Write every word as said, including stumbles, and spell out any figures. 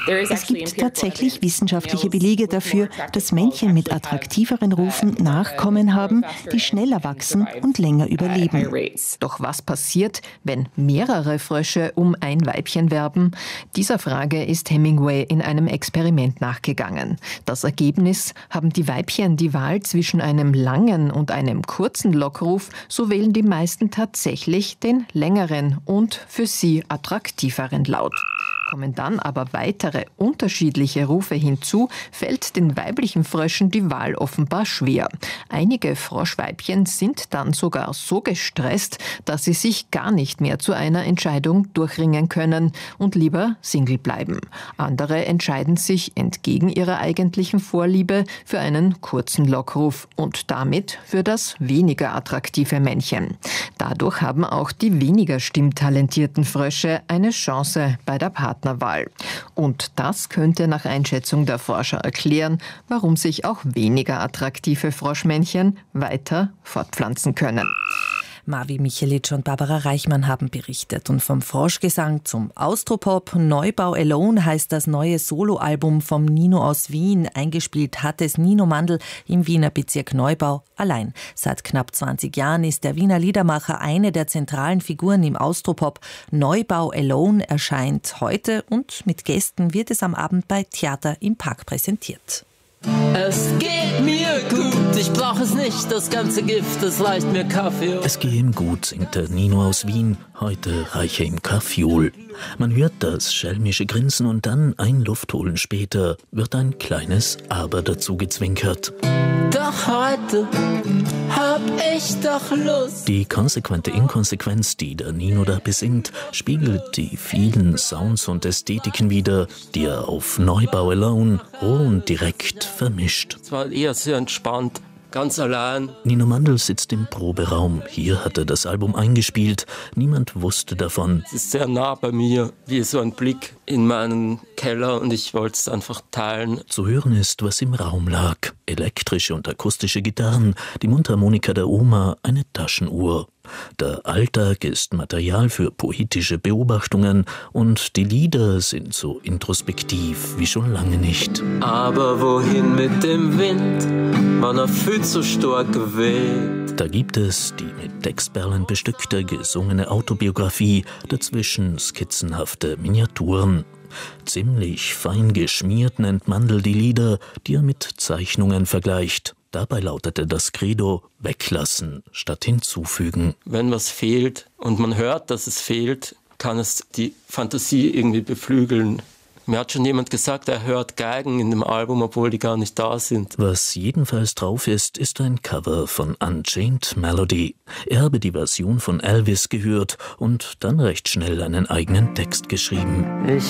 Es gibt tatsächlich wissenschaftliche Belege dafür, dass Männchen mit attraktiveren Rufen Nachkommen haben, die schneller wachsen und länger überleben. Doch was passiert, wenn mehrere Frösche um ein Weibchen werben? Dieser Frage ist Hemingway in einem Experiment nachgegangen. Das Ergebnis: Haben die Weibchen die Wahl zwischen einem langen und einem kurzen Lockruf, so wählen die meisten tatsächlich den längeren und für sie attraktiveren Laut. Kommen dann aber weitere unterschiedliche Rufe hinzu, fällt den weiblichen Fröschen die Wahl offenbar schwer. Einige Froschweibchen sind dann sogar so gestresst, dass sie sich gar nicht mehr zu einer Entscheidung durchringen können und lieber Single bleiben. Andere entscheiden sich entgegen ihrer eigentlichen Vorliebe für einen kurzen Lockruf und damit für das weniger attraktive Männchen. Dadurch haben auch die weniger stimmtalentierten Frösche eine Chance bei der Partnerwahl. Und das könnte nach Einschätzung der Forscher erklären, warum sich auch weniger attraktive Froschmännchen weiter fortpflanzen können. Marvi Michelitsch und Barbara Reichmann haben berichtet. Und vom Froschgesang zum Austropop. Neubau Alone heißt das neue Soloalbum vom Nino aus Wien. Eingespielt hat es Nino Mandl im Wiener Bezirk Neubau allein. Seit knapp zwanzig Jahren ist der Wiener Liedermacher eine der zentralen Figuren im Austropop. Neubau Alone erscheint heute und mit Gästen wird es am Abend bei Theater im Park präsentiert. Es geht mir gut, ich brauche es nicht, das ganze Gift, es reicht mir Kaffee. Es gehe ihm gut, singt der Nino aus Wien, heute reiche ihm Kaffeeol. Man hört das schelmische Grinsen und dann, ein Luftholen später, wird ein kleines Aber dazu gezwinkert. Doch heute hab ich doch Lust. Die konsequente Inkonsequenz, die der Nino da besingt, spiegelt die vielen Sounds und Ästhetiken wider, die er auf Neubau Alone roh und direkt vermischt. Es war eher sehr entspannt, ganz allein. Nino Mandl sitzt im Proberaum. Hier hat er das Album eingespielt. Niemand wusste davon. Es ist sehr nah bei mir, wie so ein Blick in meinen Keller, und ich wollte es einfach teilen. Zu hören ist, was im Raum lag. Elektrische und akustische Gitarren, die Mundharmonika der Oma, eine Taschenuhr. Der Alltag ist Material für poetische Beobachtungen und die Lieder sind so introspektiv wie schon lange nicht. Aber wohin mit dem Wind, wann er viel zu stark geweht? Da gibt es die mit Textperlen bestückte gesungene Autobiografie, dazwischen skizzenhafte Miniaturen. Ziemlich fein geschmiert nennt Mandl die Lieder, die er mit Zeichnungen vergleicht. Dabei lautete das Credo: weglassen statt hinzufügen. Wenn was fehlt und man hört, dass es fehlt, kann es die Fantasie irgendwie beflügeln. Mir hat schon jemand gesagt, er hört Geigen in dem Album, obwohl die gar nicht da sind. Was jedenfalls drauf ist, ist ein Cover von Unchained Melody. Er habe die Version von Elvis gehört und dann recht schnell einen eigenen Text geschrieben. Ich